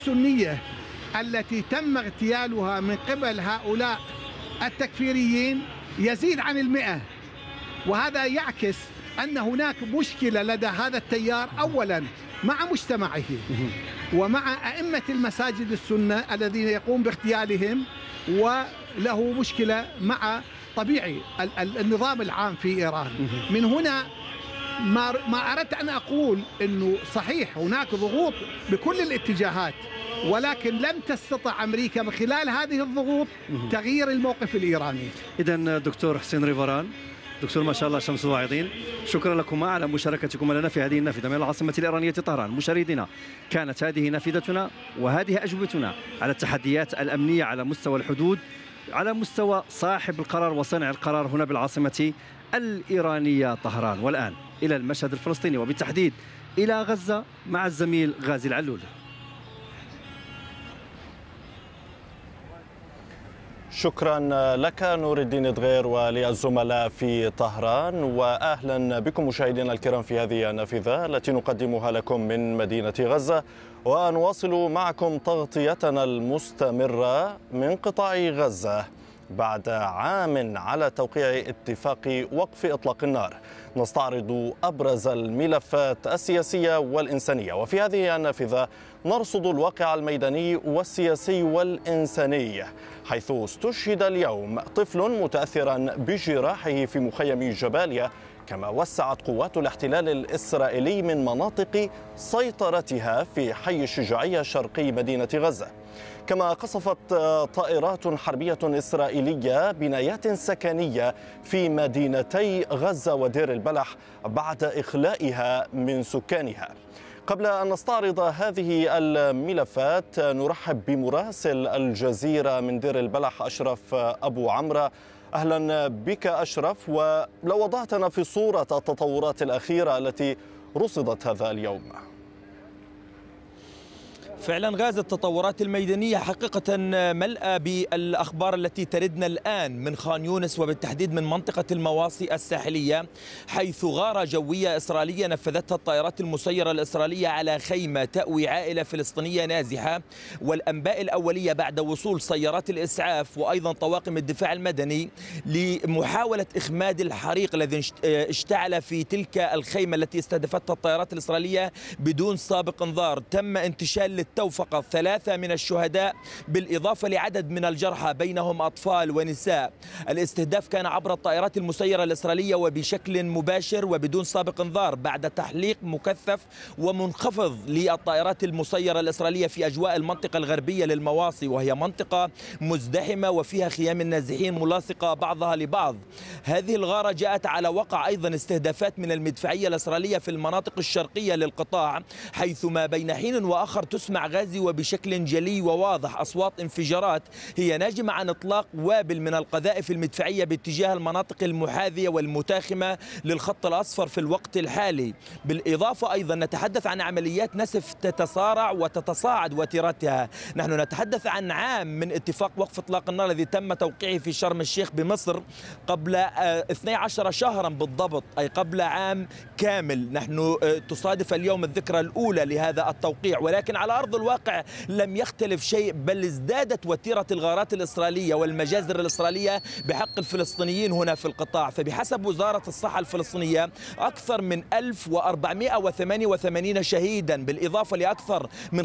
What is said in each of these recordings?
السنية التي تم اغتيالها من قبل هؤلاء التكفيريين يزيد عن 100، وهذا يعكس أن هناك مشكلة لدى هذا التيار أولا مع مجتمعه ومع أئمة المساجد السنة الذين يقوم باغتيالهم، وله مشكلة مع طبيعي النظام العام في إيران. من هنا ما أردت أن أقول أنه صحيح هناك ضغوط بكل الاتجاهات، ولكن لم تستطع أمريكا من خلال هذه الضغوط تغيير الموقف الإيراني. إذن دكتور حسين ريفران، دكتور ما شاء الله شمس الواعظين، شكرا لكم على مشاركتكم لنا في هذه النافذة من العاصمة الإيرانية طهران. مشاهدينا، كانت هذه نافذتنا وهذه أجوبتنا على التحديات الأمنية على مستوى الحدود، على مستوى صاحب القرار وصانع القرار هنا بالعاصمة الإيرانية طهران. والآن إلى المشهد الفلسطيني وبالتحديد إلى غزة مع الزميل غازي العلول. شكرا لك نور الدين دغير وللزملاء في طهران، وأهلا بكم مشاهدينا الكرام في هذه النافذة التي نقدمها لكم من مدينة غزة، ونواصل معكم تغطيتنا المستمرة من قطاع غزة بعد عام على توقيع اتفاق وقف إطلاق النار. نستعرض أبرز الملفات السياسية والإنسانية، وفي هذه النافذة نرصد الواقع الميداني والسياسي والإنساني، حيث استشهد اليوم طفل متأثرا بجراحه في مخيم جباليا، كما وسعت قوات الاحتلال الإسرائيلي من مناطق سيطرتها في حي الشجاعية شرقي مدينة غزة. كما قصفت طائرات حربية إسرائيلية بنايات سكنية في مدينتي غزة ودير البلح بعد إخلائها من سكانها. قبل أن نستعرض هذه الملفات نرحب بمراسل الجزيرة من دير البلح أشرف أبو عمرو. أهلا بك أشرف، ولو وضعتنا في صورة التطورات الأخيرة التي رصدت هذا اليوم. فعلا غاز التطورات الميدانية حقيقة ملأى بالأخبار التي تردنا الآن من خان يونس، وبالتحديد من منطقة المواصي الساحلية، حيث غارة جوية إسرائيلية نفذتها الطائرات المسيرة الإسرائيلية على خيمة تأوي عائلة فلسطينية نازحة. والأنباء الأولية بعد وصول سيارات الإسعاف وأيضا طواقم الدفاع المدني لمحاولة إخماد الحريق الذي اشتعل في تلك الخيمة التي استهدفتها الطائرات الإسرائيلية بدون سابق انذار. تم انتشال فقط 3 من الشهداء بالإضافة لعدد من الجرحى بينهم أطفال ونساء. الاستهداف كان عبر الطائرات المسيرة الإسرائيلية وبشكل مباشر وبدون سابق انذار بعد تحليق مكثف ومنخفض للطائرات المسيرة الإسرائيلية في أجواء المنطقة الغربية للمواصي، وهي منطقة مزدحمة وفيها خيام النازحين ملاصقة بعضها لبعض. هذه الغارة جاءت على وقع أيضا استهدافات من المدفعية الإسرائيلية في المناطق الشرقية للقطاع، حيث ما بين حين وآخر تسمع غازي وبشكل جلي وواضح أصوات انفجارات هي ناجمة عن إطلاق وابل من القذائف المدفعية باتجاه المناطق المحاذية والمتاخمة للخط الأصفر في الوقت الحالي. بالإضافة أيضا نتحدث عن عمليات نسف تتصارع وتتصاعد وتيرتها. نحن نتحدث عن عام من اتفاق وقف إطلاق النار الذي تم توقيعه في شرم الشيخ بمصر قبل 12 شهرا بالضبط، أي قبل عام كامل. نحن تصادف اليوم الذكرى الأولى لهذا التوقيع، ولكن على أرض الواقع لم يختلف شيء، بل ازدادت وتيرة الغارات الإسرائيلية والمجازر الإسرائيلية بحق الفلسطينيين هنا في القطاع. فبحسب وزارة الصحة الفلسطينية أكثر من 1488 شهيدا، بالإضافة لأكثر من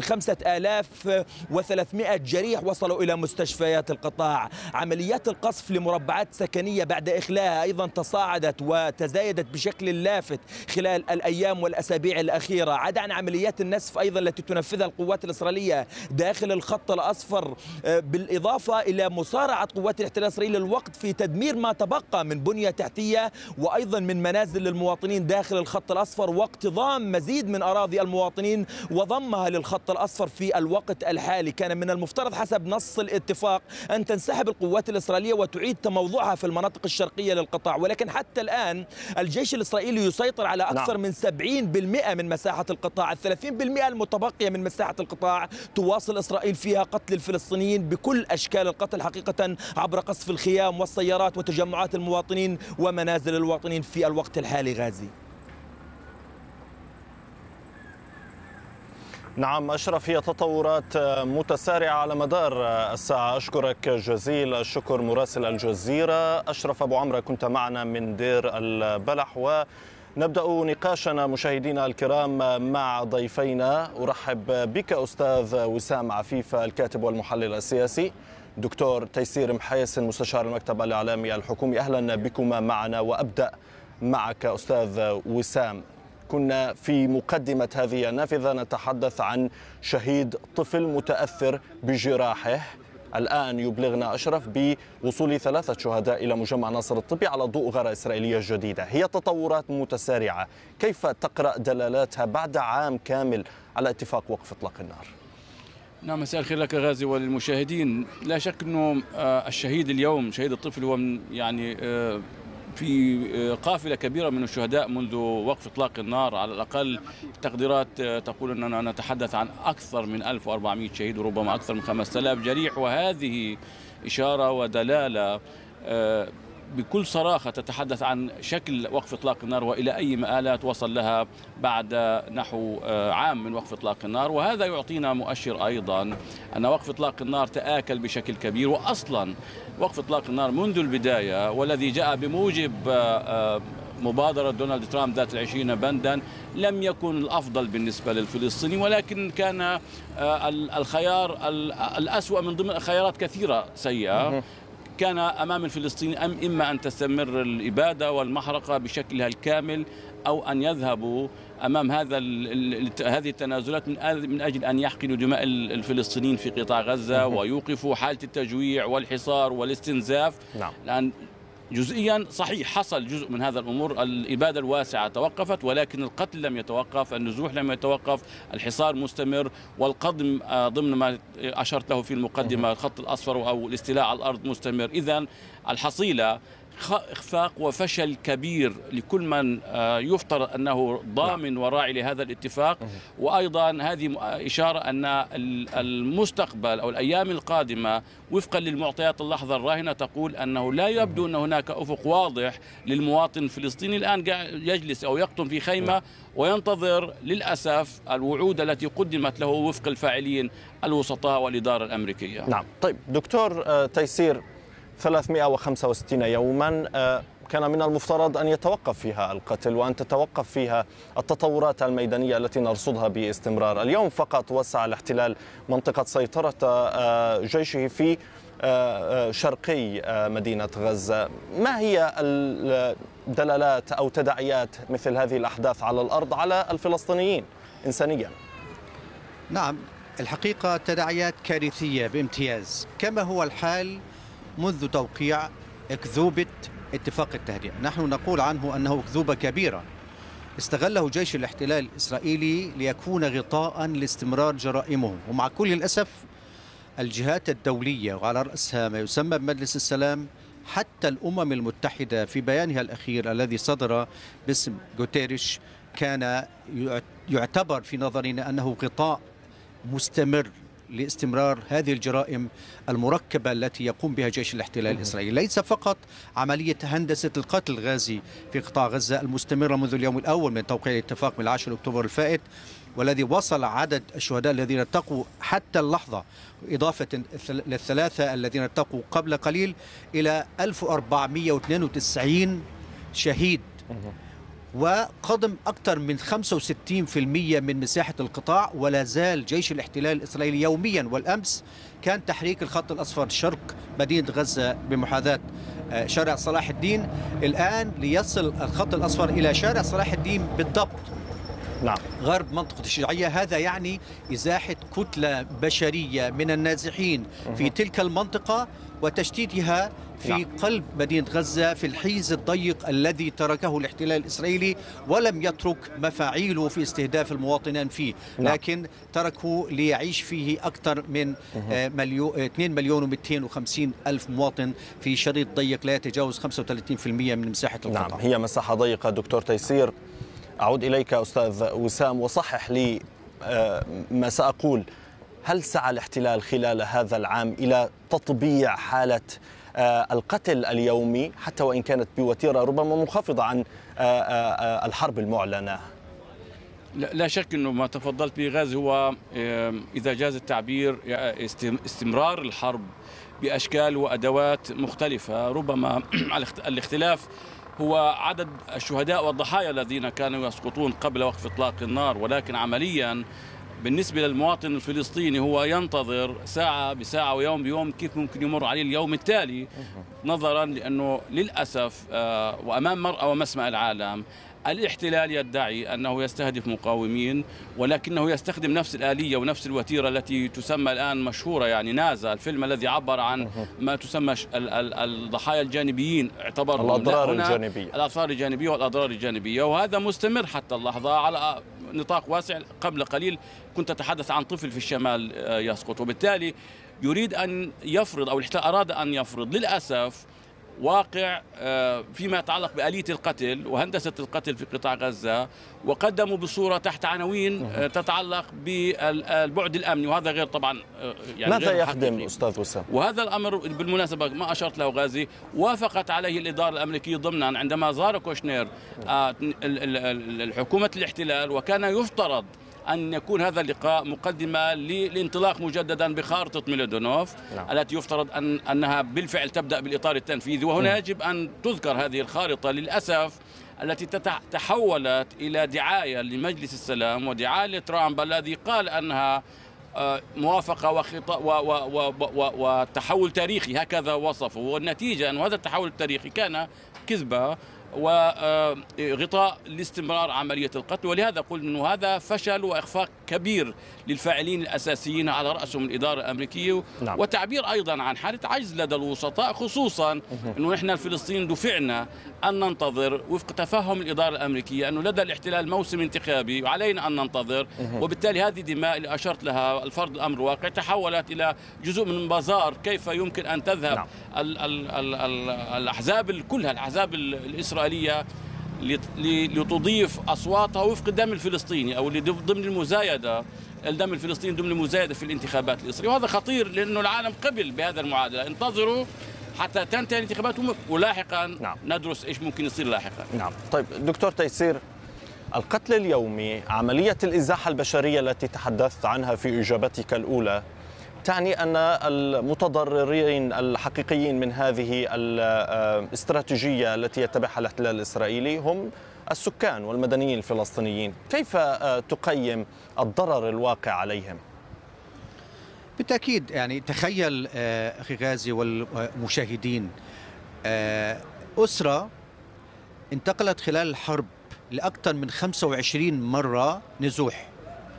5300 جريح وصلوا إلى مستشفيات القطاع. عمليات القصف لمربعات سكنية بعد إخلاءها أيضا تصاعدت وتزايدت بشكل لافت خلال الأيام والأسابيع الأخيرة، عدا عن عمليات النسف أيضا التي تنفذها القوات الإسرائيلية داخل الخط الأصفر، بالإضافة إلى مصارعة قوات الاحتلال الإسرائيلي الوقت في تدمير ما تبقى من بنية تحتية وأيضا من منازل للمواطنين داخل الخط الأصفر، واقتضام مزيد من أراضي المواطنين وضمها للخط الأصفر في الوقت الحالي. كان من المفترض حسب نص الاتفاق أن تنسحب القوات الإسرائيلية وتعيد تموضعها في المناطق الشرقية للقطاع، ولكن حتى الآن الجيش الإسرائيلي يسيطر على أكثر من 70% من مساحة القطاع. 30% المتبقية من مساحة القطاع تواصل إسرائيل فيها قتل الفلسطينيين بكل أشكال القتل حقيقة، عبر قصف الخيام والسيارات وتجمعات المواطنين ومنازل المواطنين في الوقت الحالي. غازي. نعم أشرف، هي تطورات متسارعة على مدار الساعة. أشكرك جزيل الشكر مراسل الجزيرة أشرف أبو عمرو، كنت معنا من دير البلح. ونبدأ نقاشنا مشاهدينا الكرام مع ضيفينا. أرحب بك أستاذ وسام عفيف الكاتب والمحلل السياسي، دكتور تيسير محيس مستشار المكتب الإعلامي الحكومي. أهلا بكما معنا. وأبدأ معك أستاذ وسام. كنا في مقدمة هذه النافذة نتحدث عن شهيد طفل متأثر بجراحه. الآن يبلغنا أشرف بوصول 3 شهداء إلى مجمع ناصر الطبي على ضوء غارة إسرائيلية جديدة. هي تطورات متسارعة، كيف تقرأ دلالاتها بعد عام كامل على اتفاق وقف إطلاق النار؟ نعم، مساء الخير لك غازي وللمشاهدين. لا شك أنه الشهيد اليوم، شهيد الطفل، هو يعني في قافلة كبيرة من الشهداء منذ وقف إطلاق النار. على الأقل تقديرات تقول أننا نتحدث عن أكثر من 1400 شهيد وربما أكثر من 5000 جريح. وهذه إشارة ودلالة بكل صراحة تتحدث عن شكل وقف إطلاق النار وإلى أي مآلات وصل لها بعد نحو عام من وقف إطلاق النار. وهذا يعطينا مؤشر أيضا أن وقف إطلاق النار تآكل بشكل كبير. وأصلا وقف إطلاق النار منذ البداية، والذي جاء بموجب مبادرة دونالد ترامب ذات 20 بندا، لم يكن الأفضل بالنسبة للفلسطيني، ولكن كان الخيار الأسوأ من ضمن خيارات كثيرة سيئة. كان أمام الفلسطيني إما أن تستمر الإبادة والمحرقة بشكلها الكامل، أو أن يذهبوا أمام هذه التنازلات من أجل أن يحقنوا دماء الفلسطينيين في قطاع غزة ويوقفوا حالة التجويع والحصار والاستنزاف. نعم. لأن جزئيا صحيح حصل جزء من هذا الأمور، الإبادة الواسعة توقفت، ولكن القتل لم يتوقف، النزوح لم يتوقف، الحصار مستمر، والقضم ضمن ما أشرت له في المقدمة الخط الأصفر أو الاستيلاء على الأرض مستمر. إذن الحصيلة إخفاق وفشل كبير لكل من يفترض أنه ضامن وراعي لهذا الاتفاق. وأيضا هذه إشارة أن المستقبل أو الأيام القادمة وفقا للمعطيات اللحظة الراهنة تقول أنه لا يبدو أن هناك أفق واضح للمواطن الفلسطيني. الآن يجلس أو يقطن في خيمة وينتظر للأسف الوعود التي قدمت له وفق الفاعلين الوسطاء والإدارة الأمريكية. نعم. طيب دكتور تيسير، 365 يوما كان من المفترض أن يتوقف فيها القتل وأن تتوقف فيها التطورات الميدانية التي نرصدها باستمرار. اليوم فقط وسع الاحتلال منطقة سيطرة جيشه في شرقي مدينة غزة. ما هي الدلالات أو تداعيات مثل هذه الأحداث على الأرض على الفلسطينيين إنسانيا؟ نعم، الحقيقة تداعيات كارثية بامتياز، كما هو الحال منذ توقيع أكذوبة اتفاق التهدئة. نحن نقول عنه أنه أكذوبة كبيرة استغله جيش الاحتلال الإسرائيلي ليكون غطاء لاستمرار جرائمه. ومع كل الأسف الجهات الدولية وعلى رأسها ما يسمى بمجلس السلام، حتى الأمم المتحدة في بيانها الأخير الذي صدر باسم غوتيريش كان يعتبر في نظرنا أنه غطاء مستمر لاستمرار هذه الجرائم المركبة التي يقوم بها جيش الاحتلال الإسرائيلي. ليس فقط عملية هندسة القتل الغازي في قطاع غزة المستمرة منذ اليوم الأول من توقيع الاتفاق من 10 أكتوبر الفائت، والذي وصل عدد الشهداء الذين ارتقوا حتى اللحظة إضافة للثلاثة الذين ارتقوا قبل قليل إلى 1492 شهيد، وقضم أكثر من 65% من مساحة القطاع. ولا زال جيش الاحتلال الإسرائيلي يوميا، والأمس كان تحريك الخط الأصفر شرق مدينة غزة بمحاذاة شارع صلاح الدين، الآن ليصل الخط الأصفر إلى شارع صلاح الدين بالضبط. نعم. غرب منطقة الشيوعية. هذا يعني إزاحة كتلة بشرية من النازحين في تلك المنطقة وتشتيتها في قلب مدينة غزة في الحيز الضيق الذي تركه الاحتلال الإسرائيلي، ولم يترك مفاعيله في استهداف المواطنين فيه، لكن تركوا ليعيش فيه أكثر من 2,250,000 مواطن في شريط ضيق لا يتجاوز 35% من مساحة القطاع. نعم، هي مساحة ضيقة. دكتور تيسير، أعود إليك أستاذ وسام وصحح لي ما سأقول. هل سعى الاحتلال خلال هذا العام إلى تطبيع حالة القتل اليومي حتى وإن كانت بوتيرة ربما منخفضة عن الحرب المعلنة؟ لا شك أنه ما تفضلت به غازي هو إذا جاز التعبير استمرار الحرب بأشكال وأدوات مختلفة. ربما الاختلاف هو عدد الشهداء والضحايا الذين كانوا يسقطون قبل وقف إطلاق النار، ولكن عمليا بالنسبة للمواطن الفلسطيني هو ينتظر ساعة بساعة ويوم بيوم كيف ممكن يمر عليه اليوم التالي، نظرا لأنه للأسف وأمام مرأى ومسمع العالم الاحتلال يدعي أنه يستهدف مقاومين، ولكنه يستخدم نفس الآلية ونفس الوتيرة التي تسمى الآن مشهورة، يعني نازا، الفيلم الذي عبر عن ما تسمى الضحايا الجانبيين، اعتبر الأضرار الجانبية، الآثار الجانبية والأضرار الجانبية، وهذا مستمر حتى اللحظة على نطاق واسع. قبل قليل كنت أتحدث عن طفل في الشمال يسقط، وبالتالي يريد أن يفرض، أو الاحتلال أراد أن يفرض للأسف واقع فيما يتعلق بآلية القتل وهندسة القتل في قطاع غزة، وقدموا بصورة تحت عناوين تتعلق بالبعد الأمني، وهذا غير طبعا يعني ماذا غير يخدم حقيقي. أستاذ وسام، وهذا الأمر بالمناسبة ما أشرت له غازي وافقت عليه الإدارة الأمريكية ضمنا عندما زار كوشنير الحكومة الاحتلال، وكان يفترض أن يكون هذا اللقاء مقدمة للانطلاق مجددا بخارطة ميلودونوف التي يفترض أنها بالفعل تبدأ بالإطار التنفيذي. وهنا يجب أن تذكر هذه الخارطة للأسف التي تحولت إلى دعاية لمجلس السلام ودعاية لترامب الذي قال أنها موافقة وتحول تاريخي، هكذا وصفه، والنتيجة أن هذا التحول التاريخي كان كذبة وغطاء لاستمرار عملية القتل. ولهذا قلت أنه هذا فشل وإخفاق كبير للفاعلين الأساسيين على رأسهم الإدارة الأمريكية. وتعبير أيضا عن حالة عجز لدى الوسطاء، خصوصا أنه نحن الفلسطينيين دفعنا أن ننتظر وفق تفهم الإدارة الأمريكية أنه لدى الاحتلال موسم انتخابي وعلينا أن ننتظر، وبالتالي هذه دماء اللي أشرت لها الفرض الأمر واقع تحولت إلى جزء من بازار كيف يمكن أن تذهب الأحزاب كلها، الأحزاب الإسرائيلية لتضيف أصواتها وفق الدم الفلسطيني أو ضمن المزايدة، الدم الفلسطيني ضمن المزايدة في الانتخابات الإسرائيلية. وهذا خطير لأنه العالم قبل بهذا المعادلة، انتظروا حتى تنتهي الانتخابات ولاحقا ندرس إيش ممكن يصير لاحقا. طيب دكتور تيسير، القتل اليومي، عملية الإزاحة البشرية التي تحدثت عنها في إجابتك الأولى، تعني أن المتضررين الحقيقيين من هذه الاستراتيجية التي يتبعها الاحتلال الإسرائيلي هم السكان والمدنيين الفلسطينيين. كيف تقيم الضرر الواقع عليهم؟ بالتأكيد يعني تخيل أخي غازي والمشاهدين، أسرة انتقلت خلال الحرب لأكثر من 25 مرة نزوح،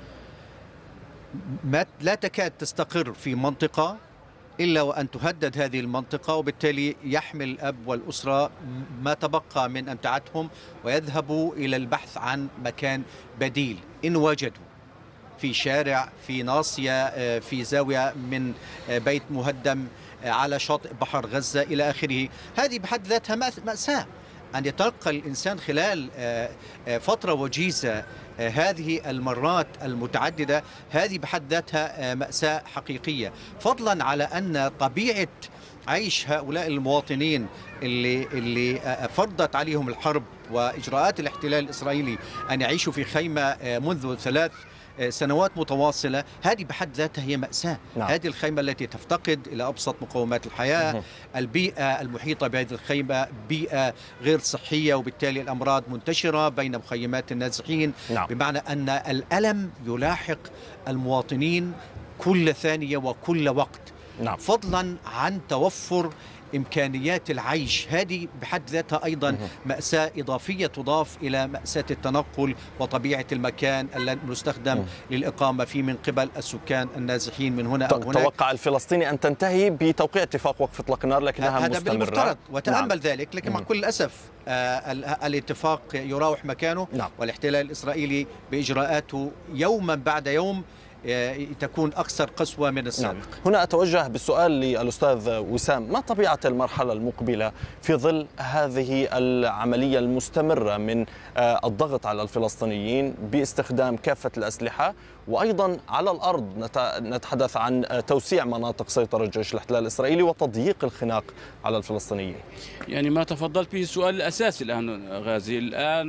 لا تكاد تستقر في منطقة إلا وأن تهدد هذه المنطقة، وبالتالي يحمل الأب والأسرة ما تبقى من أمتعتهم ويذهبوا إلى البحث عن مكان بديل إن وجدوا، في شارع، في ناصية، في زاوية من بيت مهدم على شاطئ بحر غزة إلى آخره. هذه بحد ذاتها مأساة، أن يتلقى الإنسان خلال فترة وجيزة هذه المرات المتعددة، هذه بحد ذاتها مأساة حقيقية، فضلا على أن طبيعة عيش هؤلاء المواطنين اللي فرضت عليهم الحرب وإجراءات الاحتلال الإسرائيلي أن يعيشوا في خيمة منذ 3 سنوات متواصلة، هذه بحد ذاتها هي مأساة. هذه الخيمة التي تفتقد إلى أبسط مقومات الحياة، البيئة المحيطة بهذه الخيمة بيئة غير صحية، وبالتالي الأمراض منتشرة بين مخيمات النازحين. بمعنى أن الألم يلاحق المواطنين كل ثانية وكل وقت، فضلا عن توفر إمكانيات العيش. هذه بحد ذاتها أيضا مأساة إضافية تضاف إلى مأساة التنقل وطبيعة المكان المستخدم للإقامة فيه من قبل السكان النازحين من هنا أو هناك. توقع الفلسطيني أن تنتهي بتوقيع اتفاق وقف إطلاق النار، لكنها هذا مستمرة. بالمفترض وتأمل ذلك، لكن مع كل الأسف الاتفاق يراوح مكانه، والاحتلال الإسرائيلي بإجراءاته يوما بعد يوم تكون أكثر قسوة من السابق. هنا أتوجه بالسؤال للأستاذ وسام، ما طبيعة المرحلة المقبلة في ظل هذه العملية المستمرة من الضغط على الفلسطينيين باستخدام كافة الأسلحة، وأيضا على الأرض نتحدث عن توسيع مناطق سيطرة جيش الاحتلال الإسرائيلي وتضييق الخناق على الفلسطينيين؟ يعني ما تفضلت به السؤال الأساسي الآن غازي، الآن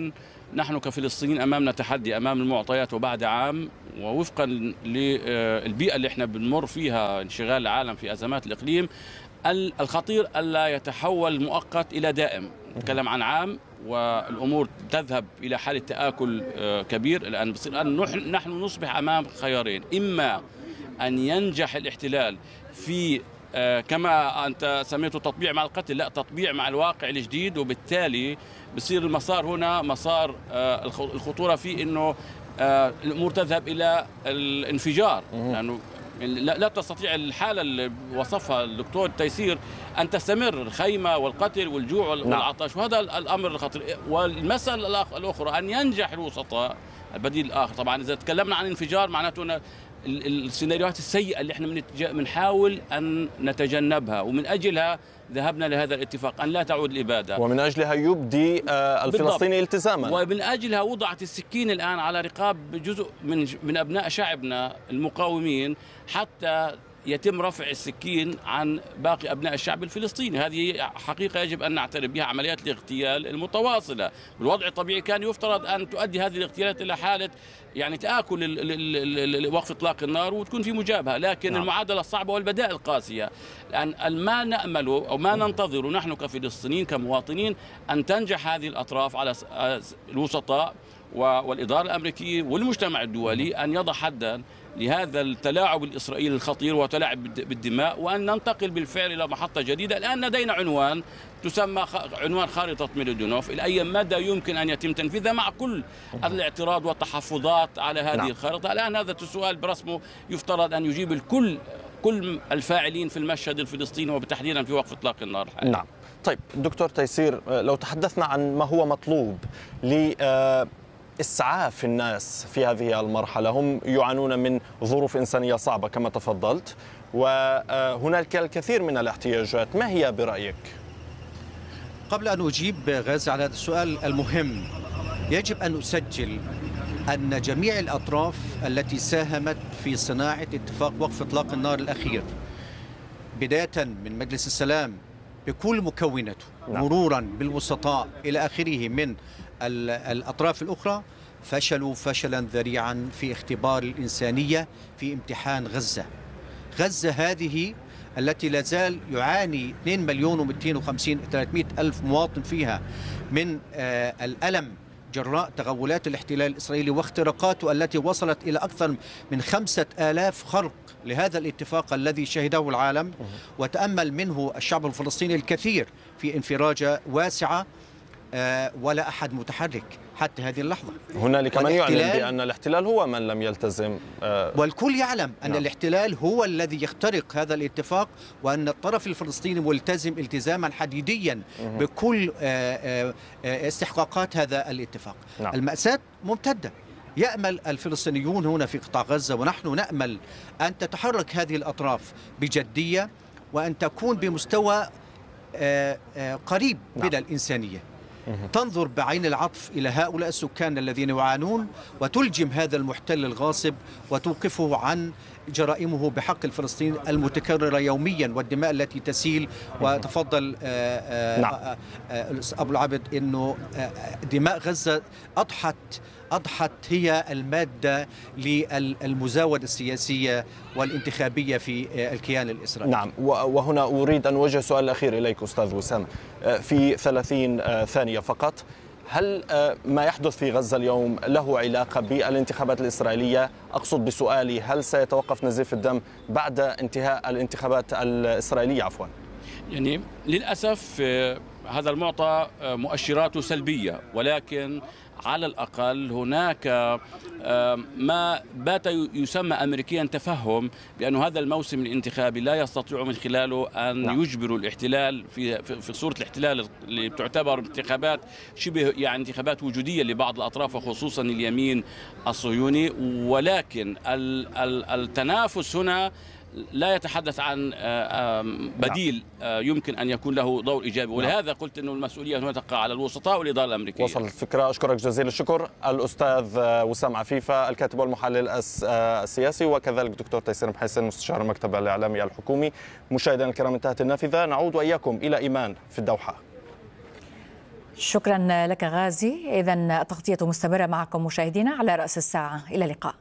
نحن كفلسطينيين أمامنا تحدي أمام المعطيات، وبعد عام ووفقا للبيئة اللي احنا بنمر فيها، انشغال العالم في أزمات الإقليم، الخطير ألا يتحول مؤقت إلى دائم. نتكلم عن عام والأمور تذهب إلى حالة تآكل كبير. الآن نحن نصبح أمام خيارين: إما أن ينجح الاحتلال في كما أنت سميته تطبيع مع القتل، لا، تطبيع مع الواقع الجديد، وبالتالي بصير المسار هنا مسار الخطورة فيه أنه الأمور تذهب إلى الانفجار، لأنه لا تستطيع الحالة اللي وصفها الدكتور تيسير أن تستمر، الخيمة والقتل والجوع والعطش، وهذا الأمر الخطير. والمسألة الأخرى أن ينجح الوسطاء، البديل الآخر. طبعا إذا تكلمنا عن انفجار معناته السيناريوهات السيئة اللي احنا بنحاول أن نتجنبها، ومن أجلها ذهبنا لهذا الاتفاق أن لا تعود الإبادة، ومن أجلها يبدي الفلسطيني التزاما، ومن أجلها وضعت السكين الآن على رقاب جزء من أبناء شعبنا المقاومين حتى يتم رفع السكين عن باقي أبناء الشعب الفلسطيني. هذه حقيقة يجب أن نعترف بها. عمليات الاغتيال المتواصلة بالوضع الطبيعي كان يفترض أن تؤدي هذه الاغتيالات إلى حالة يعني تآكل وقف إطلاق النار وتكون في مجابهة، لكن المعادلة الصعبة والبدائل القاسية. لأن ما نأمله أو ما ننتظره نحن كفلسطينيين كمواطنين أن تنجح هذه الأطراف على الوسطاء والإدارة الأمريكية والمجتمع الدولي أن يضع حدا لهذا التلاعب الإسرائيلي الخطير وتلاعب بالدماء، وأن ننتقل بالفعل إلى محطة جديدة. الآن لدينا عنوان تسمى عنوان خارطة ميلودينوف، إلى أي مدى يمكن أن يتم تنفيذها مع كل الاعتراض والتحفظات على هذه الخارطة. الآن هذا السؤال برسمه يفترض أن يجيب كل الفاعلين في المشهد الفلسطيني وبتحديدا في وقف إطلاق النار الحالي. نعم. طيب دكتور تيسير، لو تحدثنا عن ما هو مطلوب إسعاف الناس في هذه المرحلة، هم يعانون من ظروف إنسانية صعبة كما تفضلت، وهناك الكثير من الاحتياجات، ما هي برأيك؟ قبل أن أجيب غازي على هذا السؤال المهم، يجب أن أسجل أن جميع الأطراف التي ساهمت في صناعة اتفاق وقف إطلاق النار الأخير، بداية من مجلس السلام بكل مكوناته مرورا بالوسطاء إلى آخره من الأطراف الأخرى، فشلوا فشلا ذريعا في اختبار الإنسانية في امتحان غزة. غزة هذه التي لازال يعاني 2,250,300,000 مواطن فيها من الألم جراء تغولات الاحتلال الإسرائيلي واختراقاته التي وصلت إلى أكثر من 5,000 خرق لهذا الاتفاق الذي شهده العالم، وتأمل منه الشعب الفلسطيني الكثير في انفراجة واسعة، ولا أحد متحرك حتى هذه اللحظة. هنالك من يعلن بأن الاحتلال هو من لم يلتزم، والكل يعلم أن الاحتلال هو الذي يخترق هذا الاتفاق، وأن الطرف الفلسطيني ملتزم التزاما حديديا بكل استحقاقات هذا الاتفاق. المأساة ممتدة. يأمل الفلسطينيون هنا في قطاع غزة، ونحن نأمل أن تتحرك هذه الأطراف بجدية، وأن تكون بمستوى قريب من الإنسانية، تنظر بعين العطف إلى هؤلاء السكان الذين يعانون، وتلجم هذا المحتل الغاصب وتوقفه عن جرائمه بحق الفلسطينيين المتكررة يوميا والدماء التي تسيل. وتفضل أبو العبد أنه دماء غزة أضحت هي المادة للمزاودة السياسية والانتخابية في الكيان الإسرائيلي. نعم، وهنا أريد أن أوجه سؤال الأخير إليك أستاذ وسام في 30 ثانية فقط. هل ما يحدث في غزة اليوم له علاقة بالانتخابات الإسرائيلية؟ أقصد بسؤالي، هل سيتوقف نزيف الدم بعد انتهاء الانتخابات الإسرائيلية عفوا؟ يعني للأسف هذا المعطى مؤشراته سلبية، ولكن على الأقل هناك ما بات يسمى أمريكيا تفهم بأن هذا الموسم الانتخابي لا يستطيع من خلاله أن يجبروا الاحتلال في صورة الاحتلال اللي تعتبر انتخابات شبه يعني انتخابات وجودية لبعض الأطراف وخصوصا اليمين الصهيوني. ولكن التنافس هنا لا يتحدث عن بديل يمكن أن يكون له دور إيجابي، ولهذا قلت أنه المسؤولية هنا تقع على الوسطاء والإدارة الأمريكية. وصلت الفكرة. أشكرك جزيل الشكر الأستاذ وسام عفيفة الكاتب والمحلل السياسي، وكذلك دكتور تيسير محسن مستشار المكتب الإعلامي الحكومي. مشاهدينا الكرام، انتهت النافذة، نعود وإياكم إلى إيمان في الدوحة. شكرا لك غازي. إذن التغطية مستمرة معكم مشاهدينا على رأس الساعة. إلى اللقاء.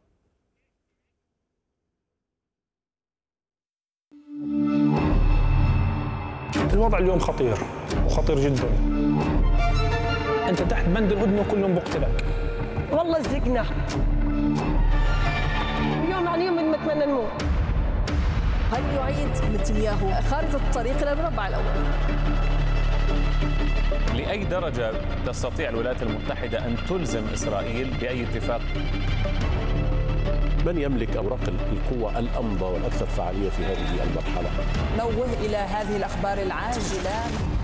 الوضع اليوم خطير وخطير جدا. انت تحت بند الهدنه وكلهم بقتلك. والله زهقنا يوم عن يوم نتمنى نموت. هل يعيد نتنياهو خارطة الطريق إلى المربع الأول؟ لأي درجة تستطيع الولايات المتحدة أن تلزم إسرائيل بأي اتفاق؟ من يملك أوراق القوة الأمضى والأكثر فعالية في هذه المرحلة؟ نوه إلى هذه الأخبار العاجلة.